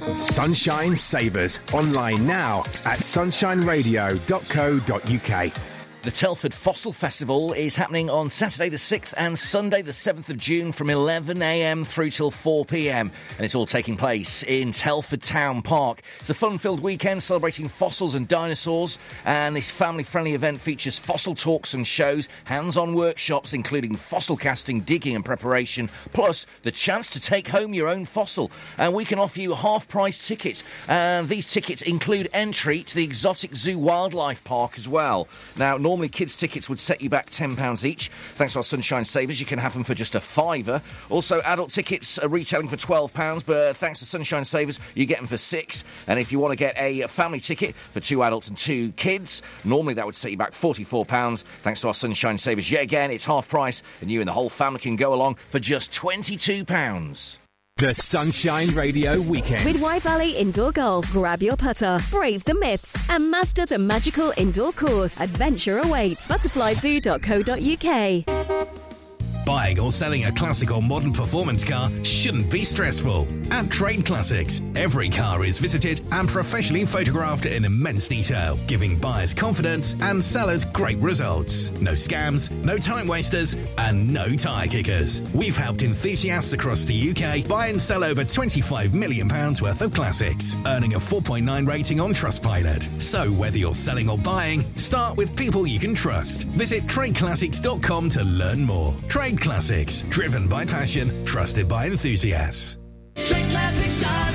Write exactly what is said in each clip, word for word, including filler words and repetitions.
Sunshine Savers. Online now at sunshine radio dot co dot uk. The Telford Fossil Festival is happening on Saturday the sixth and Sunday the seventh of June from eleven a m through till four p m. And it's all taking place in Telford Town Park. It's a fun-filled weekend celebrating fossils and dinosaurs. And this family-friendly event features fossil talks and shows, hands-on workshops including fossil casting, digging and preparation, plus the chance to take home your own fossil. And we can offer you half-price tickets. And these tickets include entry to the Exotic Zoo Wildlife Park as well. Now, normally Normally, kids' tickets would set you back ten pounds each. Thanks to our Sunshine Savers, you can have them for just a fiver. Also, adult tickets are retailing for twelve pounds, but thanks to Sunshine Savers, you get them for six. And if you want to get a family ticket for two adults and two kids, normally that would set you back forty-four pounds. Thanks to our Sunshine Savers, yet again, it's half price, and you and the whole family can go along for just twenty-two pounds. The Sunshine Radio Weekend. With Y Valley Indoor Golf, grab your putter, brave the myths, and master the magical indoor course. Adventure awaits. butterfly zoo dot co dot uk. Buying or selling a classic or modern performance car shouldn't be stressful. At Trade Classics, every car is visited and professionally photographed in immense detail, giving buyers confidence and sellers great results. No scams, no time wasters, and no tyre kickers. We've helped enthusiasts across the U K buy and sell over twenty-five million pounds worth of classics, earning a four point nine rating on Trustpilot. So whether you're selling or buying, start with people you can trust. Visit trade classics dot com to learn more. Trade Classics, driven by passion, trusted by enthusiasts. trade classics dot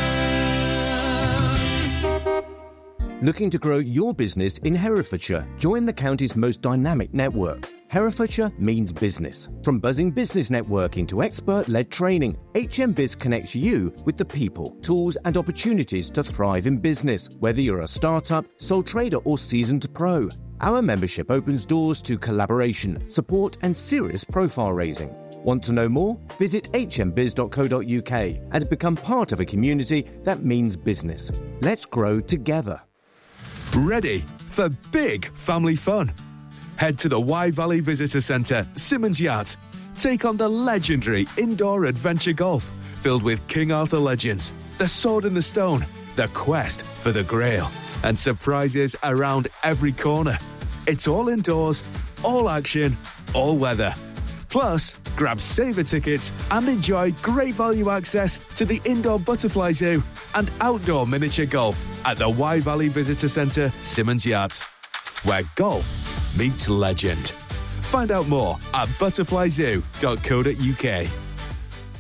com. Looking to grow your business in Herefordshire? Join the county's most dynamic network. Herefordshire means business. From buzzing business networking to expert-led training, H M Biz connects you with the people, tools and opportunities to thrive in business, whether you're a startup, sole trader or seasoned pro. Our membership opens doors to collaboration, support and serious profile raising. Want to know more? Visit h m biz dot co dot uk and become part of a community that means business. Let's grow together. Ready for big family fun? Head to the Y Valley Visitor Centre, Simmons Yacht. Take on the legendary indoor adventure golf, filled with King Arthur legends, the Sword in the Stone, the quest for the Grail, and surprises around every corner. It's all indoors, all action, all weather. Plus, grab saver tickets and enjoy great value access to the indoor butterfly zoo and outdoor miniature golf at the Y Valley Visitor Centre, Simmons Yacht, where golf meets legend. Find out more at butterfly zoo dot co dot uk.